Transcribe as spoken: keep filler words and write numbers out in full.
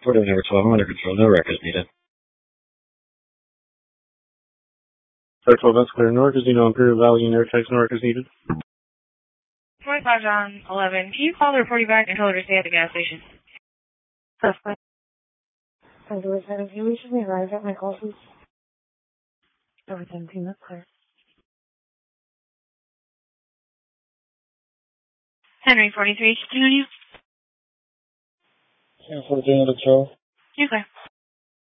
Port of number twelve, I'm under control. No records needed. Flight twelve, that's clear. No records needed on Imperial Valley and air tags. No records needed. twenty-five John eleven. Can you call the reporting back and tell her to stay at the gas station? Suspect. I do is that if you recently arrived at my call, please. Over seventeen, that's clear. Henry forty-three, can you? Yeah, fourteen to twelve. You're clear.